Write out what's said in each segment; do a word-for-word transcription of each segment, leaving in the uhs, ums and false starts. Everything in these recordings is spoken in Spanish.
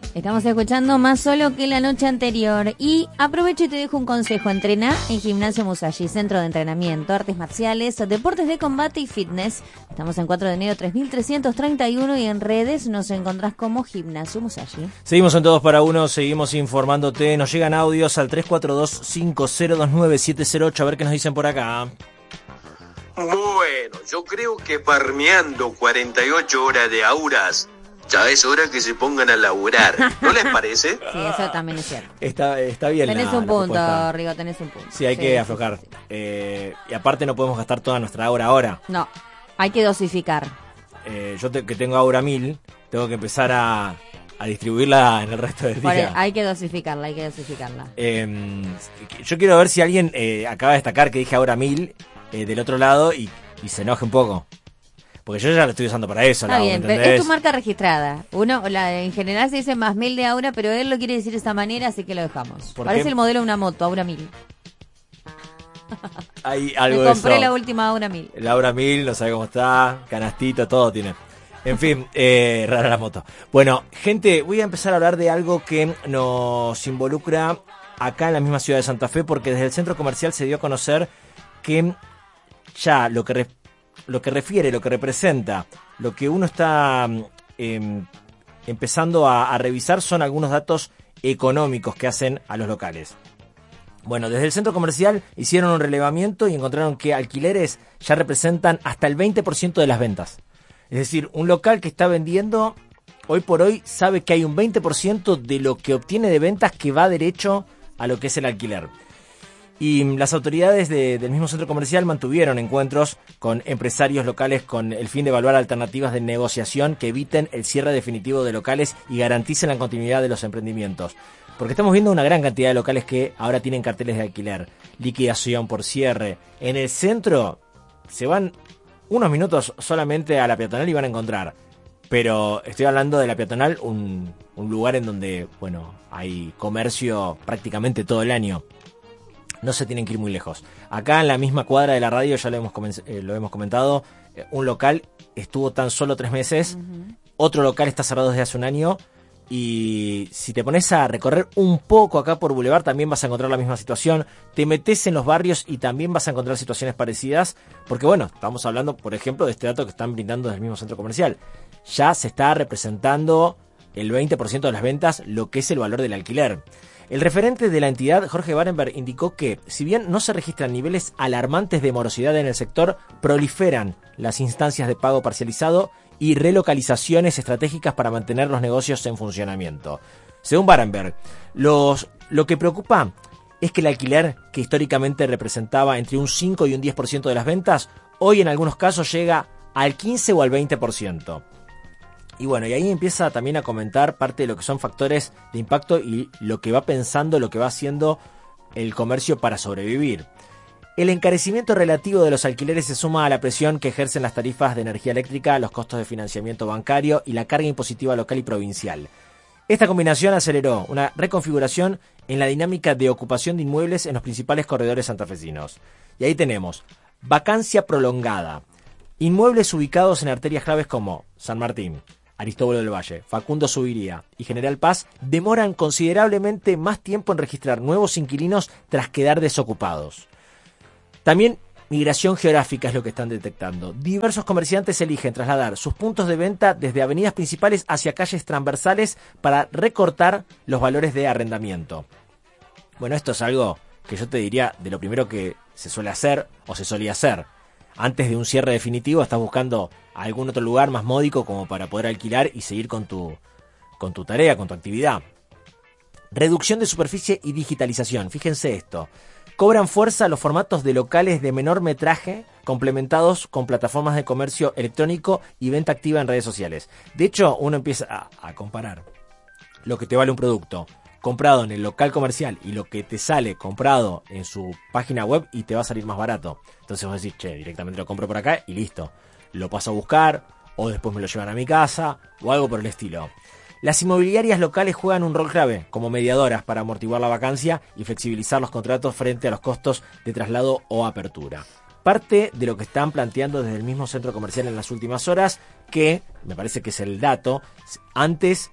Estamos escuchando Más Solo que la noche anterior. Y aprovecho y te dejo un consejo. Entrená en Gimnasio Musashi, centro de entrenamiento, artes marciales, deportes de combate y fitness. Estamos en cuatro de enero tres mil trescientos treinta y uno y en redes nos encontrás como Gimnasio Musashi. Seguimos en Todos para Uno, seguimos informándote. Nos llegan audios al tres cuatro dos, cinco cero dos nueve, siete cero ocho. A ver qué nos dicen por acá. Bueno, yo creo que farmeando cuarenta y ocho horas de auras, ya es hora que se pongan a laburar. ¿No les parece? Sí, eso también es cierto. Está, está bien. Tenés la, un la punto, propuesta. Rigo, tenés un punto. Sí, hay sí, que sí, aflojar. Sí, sí, sí. Eh, y aparte no podemos gastar toda nuestra aura ahora. No, hay que dosificar. Eh, yo te, que tengo aura mil, tengo que empezar a, a distribuirla en el resto del Por día. el, hay que dosificarla, hay que dosificarla. Eh, yo quiero ver si alguien eh, acaba de destacar que dije aura mil eh, del otro lado y, y se enoje un poco. Porque yo ya lo estoy usando para eso. Está Lau, bien, ¿me pero entendés? es tu marca registrada. Uno, la, en general se dice más mil de aura, pero él lo quiere decir de esa manera, así que lo dejamos. ¿Por Parece qué? el modelo de una moto, aura mil. Hay algo Me de compré eso. la última aura mil. La aura mil, no sabe cómo está, canastito, todo tiene. En fin, eh, rara la moto. Bueno, gente, voy a empezar a hablar de algo que nos involucra acá en la misma ciudad de Santa Fe, porque desde el centro comercial se dio a conocer que ya lo que, re, lo que refiere, lo que representa, lo que uno está eh, empezando a, a revisar son algunos datos económicos que hacen a los locales. Bueno, desde el centro comercial hicieron un relevamiento y encontraron que alquileres ya representan hasta el veinte por ciento de las ventas. Es decir, un local que está vendiendo, hoy por hoy, sabe que hay un veinte por ciento de lo que obtiene de ventas que va derecho a lo que es el alquiler. Y las autoridades de, del mismo centro comercial mantuvieron encuentros con empresarios locales con el fin de evaluar alternativas de negociación que eviten el cierre definitivo de locales y garanticen la continuidad de los emprendimientos. Porque estamos viendo una gran cantidad de locales que ahora tienen carteles de alquiler, liquidación por cierre. En el centro se van unos minutos solamente a la peatonal y van a encontrar. Pero estoy hablando de la peatonal, un, un lugar en donde, bueno, hay comercio prácticamente todo el año. No se tienen que ir muy lejos. Acá en la misma cuadra de la radio, ya lo hemos, comen- eh, lo hemos comentado, eh, un local estuvo tan solo tres meses, uh-huh. Otro local está cerrado desde hace un año, y si te pones a recorrer un poco acá por Boulevard también vas a encontrar la misma situación. Te metes en los barrios y también vas a encontrar situaciones parecidas, porque bueno, estamos hablando, por ejemplo, de este dato que están brindando desde el mismo centro comercial. Ya se está representando el veinte por ciento de las ventas, lo que es el valor del alquiler. El referente de la entidad, Jorge Barenberg, indicó que, si bien no se registran niveles alarmantes de morosidad en el sector, proliferan las instancias de pago parcializado y relocalizaciones estratégicas para mantener los negocios en funcionamiento. Según Barenberg, los, lo que preocupa es que el alquiler, que históricamente representaba entre un cinco y un diez por ciento de las ventas, hoy en algunos casos llega al quince o al veinte por ciento. Y bueno, y ahí empieza también a comentar parte de lo que son factores de impacto y lo que va pensando, lo que va haciendo el comercio para sobrevivir. El encarecimiento relativo de los alquileres se suma a la presión que ejercen las tarifas de energía eléctrica, los costos de financiamiento bancario y la carga impositiva local y provincial. Esta combinación aceleró una reconfiguración en la dinámica de ocupación de inmuebles en los principales corredores santafesinos. Y ahí tenemos vacancia prolongada, inmuebles ubicados en arterias claves como San Martín, Aristóbulo del Valle, Facundo Subiría y General Paz demoran considerablemente más tiempo en registrar nuevos inquilinos tras quedar desocupados. También migración geográfica es lo que están detectando. Diversos comerciantes eligen trasladar sus puntos de venta desde avenidas principales hacia calles transversales para recortar los valores de arrendamiento. Bueno, esto es algo que yo te diría de lo primero que se suele hacer o se solía hacer. Antes de un cierre definitivo estás buscando algún otro lugar más módico como para poder alquilar y seguir con tu, con tu tarea, con tu actividad. Reducción de superficie y digitalización. Fíjense esto. Cobran fuerza los formatos de locales de menor metraje complementados con plataformas de comercio electrónico y venta activa en redes sociales. De hecho, uno empieza a, a comparar lo que te vale un producto comprado en el local comercial y lo que te sale comprado en su página web y te va a salir más barato. Entonces vos decís, che, directamente lo compro por acá y listo. Lo paso a buscar o después me lo llevan a mi casa o algo por el estilo. Las inmobiliarias locales juegan un rol clave como mediadoras para amortiguar la vacancia y flexibilizar los contratos frente a los costos de traslado o apertura. Parte de lo que están planteando desde el mismo centro comercial en las últimas horas, que me parece que es el dato, antes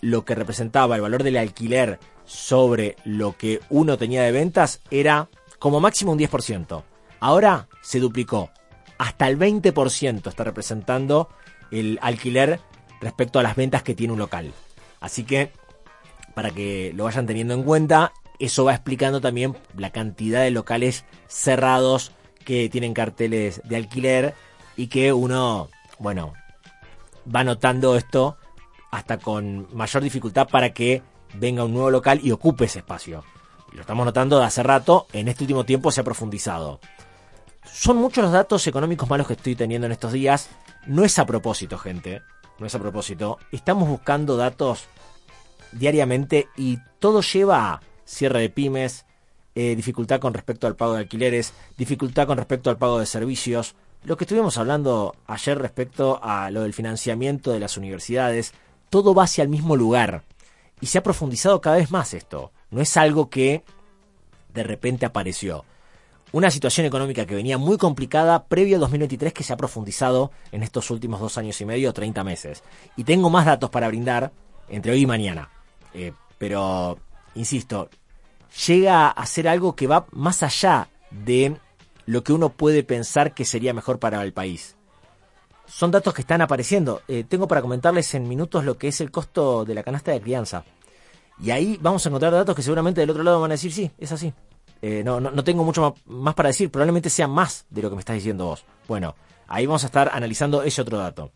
lo que representaba el valor del alquiler sobre lo que uno tenía de ventas era como máximo un diez por ciento. Ahora se duplicó. Hasta el veinte por ciento está representando el alquiler respecto a las ventas que tiene un local. Así que, para que lo vayan teniendo en cuenta, eso va explicando también la cantidad de locales cerrados que tienen carteles de alquiler y que uno, bueno, va notando esto hasta con mayor dificultad para que venga un nuevo local y ocupe ese espacio. Lo estamos notando de hace rato, en este último tiempo se ha profundizado. Son muchos los datos económicos malos que estoy teniendo en estos días. No es a propósito, gente. No es a propósito. Estamos buscando datos diariamente y todo lleva a cierre de pymes, eh, dificultad con respecto al pago de alquileres, dificultad con respecto al pago de servicios. Lo que estuvimos hablando ayer respecto a lo del financiamiento de las universidades, todo va hacia el mismo lugar. Y se ha profundizado cada vez más esto. No es algo que de repente apareció. Una situación económica que venía muy complicada previo al dos mil veintitrés que se ha profundizado en estos últimos dos años y medio, treinta meses. Y tengo más datos para brindar entre hoy y mañana. Eh, pero, insisto, llega a ser algo que va más allá de lo que uno puede pensar que sería mejor para el país. Son datos que están apareciendo. Eh, tengo para comentarles en minutos lo que es el costo de la canasta de crianza. Y ahí vamos a encontrar datos que seguramente del otro lado van a decir, sí, es así. Eh, no, no, no tengo mucho más para decir, probablemente sea más de lo que me estás diciendo vos. Bueno, ahí vamos a estar analizando ese otro dato.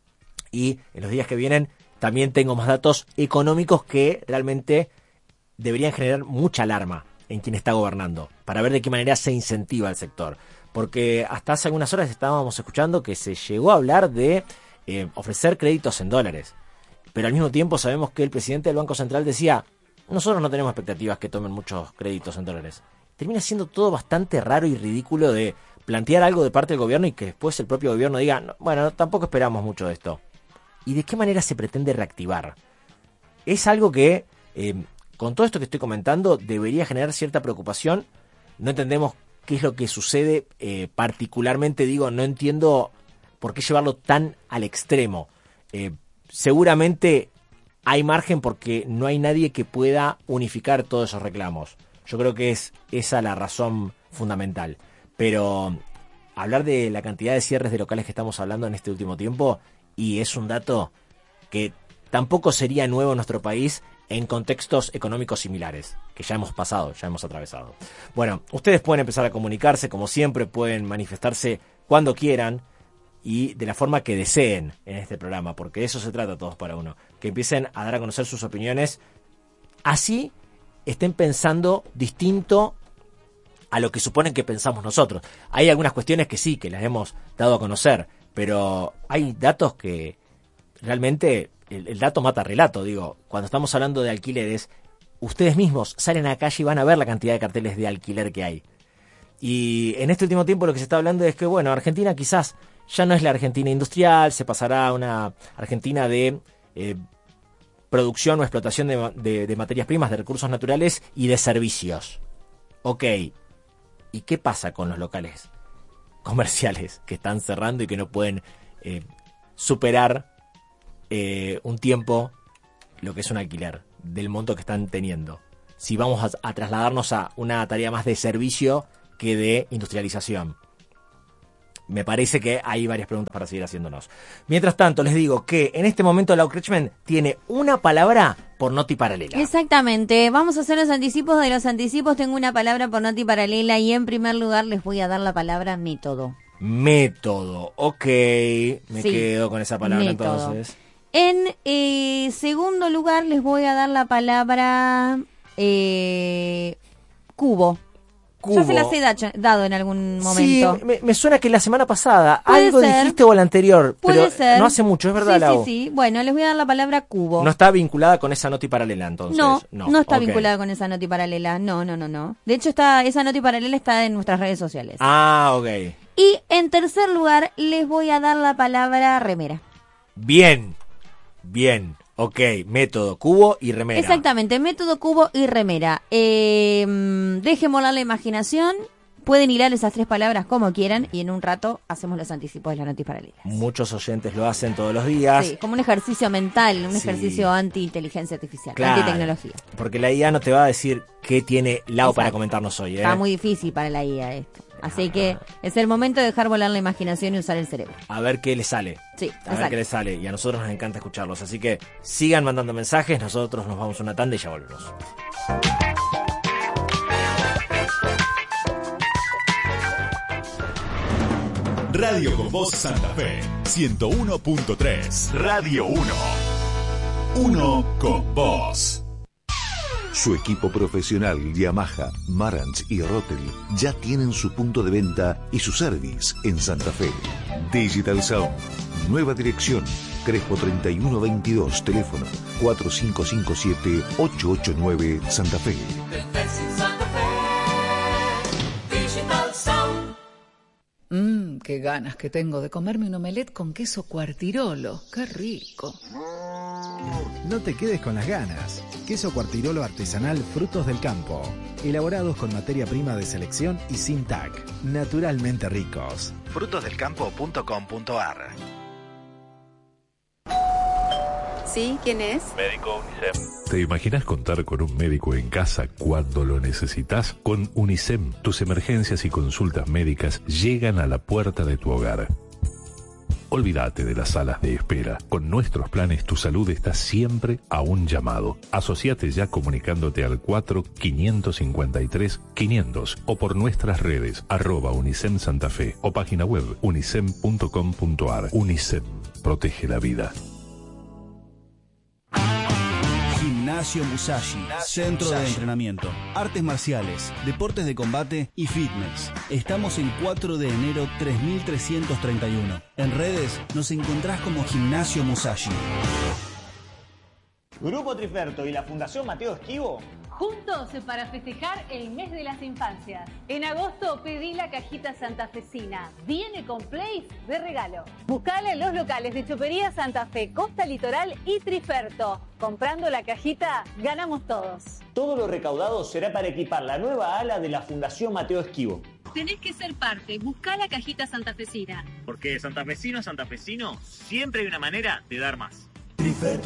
Y en los días que vienen también tengo más datos económicos que realmente deberían generar mucha alarma en quien está gobernando, para ver de qué manera se incentiva el sector. Porque hasta hace algunas horas estábamos escuchando que se llegó a hablar de eh, ofrecer créditos en dólares. Pero al mismo tiempo sabemos que el presidente del Banco Central decía, nosotros no tenemos expectativas que tomen muchos créditos en dólares. Termina siendo todo bastante raro y ridículo de plantear algo de parte del gobierno y que después el propio gobierno diga, no, bueno, tampoco esperamos mucho de esto. ¿Y de qué manera se pretende reactivar? Es algo que, eh, con todo esto que estoy comentando, debería generar cierta preocupación. No entendemos qué es lo que sucede. Eh, particularmente digo, no entiendo por qué llevarlo tan al extremo. Eh, seguramente hay margen porque no hay nadie que pueda unificar todos esos reclamos. Yo creo que es esa la razón fundamental. Pero hablar de la cantidad de cierres de locales que estamos hablando en este último tiempo, y es un dato que tampoco sería nuevo en nuestro país en contextos económicos similares, que ya hemos pasado, ya hemos atravesado. Bueno, ustedes pueden empezar a comunicarse, como siempre, pueden manifestarse cuando quieran y de la forma que deseen en este programa, porque de eso se trata Todos para Uno, que empiecen a dar a conocer sus opiniones, así estén pensando distinto a lo que suponen que pensamos nosotros. Hay algunas cuestiones que sí, que las hemos dado a conocer, pero hay datos que realmente el, el dato mata relato. Digo, cuando estamos hablando de alquileres, ustedes mismos salen a la calle y van a ver la cantidad de carteles de alquiler que hay. Y en este último tiempo lo que se está hablando es que, bueno, Argentina quizás ya no es la Argentina industrial, se pasará a una Argentina de eh, producción o explotación de, de, de materias primas, de recursos naturales y de servicios. Ok, ¿y qué pasa con los locales comerciales que están cerrando y que no pueden eh, superar eh, un tiempo lo que es un alquiler del monto que están teniendo? Si vamos a, a trasladarnos a una tarea más de servicio que de industrialización. Me parece que hay varias preguntas para seguir haciéndonos. Mientras tanto, les digo que en este momento Lau Kretschmann tiene una palabra por noti paralela. Exactamente. Vamos a hacer los anticipos de los anticipos. Tengo una palabra por noti paralela y en primer lugar les voy a dar la palabra método. Método. Ok. Me Sí, quedo con esa palabra método. entonces. En eh, segundo lugar les voy a dar la palabra eh, cubo. Cubo. Ya se las he dacho- dado en algún momento. Sí, me, me suena que la semana pasada Puede algo ser. dijiste o la anterior, Puede pero ser. no hace mucho, es verdad, Sí, Lau. sí, sí. Bueno, les voy a dar la palabra cubo. No está vinculada con esa noti paralela entonces. No, no, está ok. vinculada con esa noti paralela. No, no, no, no. De hecho, está, esa noti paralela está en nuestras redes sociales. Ah, ok. Y en tercer lugar, les voy a dar la palabra remera. Bien, bien. Ok, método, cubo y remera. Exactamente, método cubo y remera. Eh, deje volar la imaginación, pueden hilar esas tres palabras como quieran y en un rato hacemos los anticipos de las noticias paralelas. Muchos oyentes lo hacen todos los días. Sí, como un ejercicio mental, un Sí. ejercicio anti-inteligencia artificial, Claro, anti-tecnología. porque la I A no te va a decir qué tiene Lau para Exacto. comentarnos hoy, ¿eh? Está muy difícil para la I A esto. Así que es el momento de dejar volar la imaginación y usar el cerebro. A ver qué le sale. Sí, A ver exacto. qué le sale. Y a nosotros nos encanta escucharlos. Así que sigan mandando mensajes. Nosotros nos vamos a una tanda y ya volvemos. Radio con Voz Santa Fe, ciento uno punto tres. Radio uno. Uno con Voz. Su equipo profesional Yamaha, Marantz y Rotel ya tienen su punto de venta y su service en Santa Fe. Digital Sound, nueva dirección, Crespo treinta y uno veintidós, teléfono cuatro cinco cinco siete ocho ocho nueve, Santa Fe. Mmm, qué ganas que tengo de comerme un omelette con queso Cuartirolo. Qué rico. No te quedes con las ganas. Queso Cuartirolo artesanal Frutos del Campo. Elaborados con materia prima de selección y sin T A C. Naturalmente ricos. frutos del campo punto com punto a r. ¿Sí? ¿Quién es? Médico UNICEM. ¿Te imaginas contar con un médico en casa cuando lo necesitas? Con UNICEM, tus emergencias y consultas médicas llegan a la puerta de tu hogar. Olvídate de las salas de espera. Con nuestros planes tu salud está siempre a un llamado. Asociate ya comunicándote al cuatro quinientos cincuenta y tres quinientos o por nuestras redes arroba UNICEM Santa Fe o página web unicem punto com punto a r. UNICEM, protege la vida. Gimnasio Musashi, centro de entrenamiento, artes marciales, deportes de combate y fitness. Estamos en cuatro de enero tres mil trescientos treinta y uno. En redes nos encontrás como Gimnasio Musashi. Grupo Triferto y la Fundación Mateo Esquivo. Juntos para festejar el mes de las infancias. En agosto pedí la cajita santafesina. Viene con plays de regalo. Buscala en los locales de Chopería Santa Fe, Costa Litoral y Triferto. Comprando la cajita, ganamos todos. Todo lo recaudado será para equipar la nueva ala de la Fundación Mateo Esquivo. Tenés que ser parte. Buscá la cajita santafesina. Porque de santafesino a santafesino siempre hay una manera de dar más. Triferto